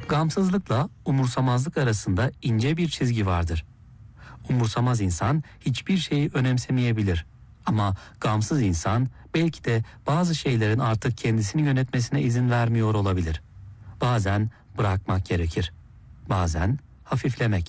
Gamsızlıkla umursamazlık arasında ince bir çizgi vardır. Umursamaz insan hiçbir şeyi önemsemeyebilir. Ama gamsız insan belki de bazı şeylerin artık kendisini yönetmesine izin vermiyor olabilir. Bazen bırakmak gerekir. Bazen hafiflemek.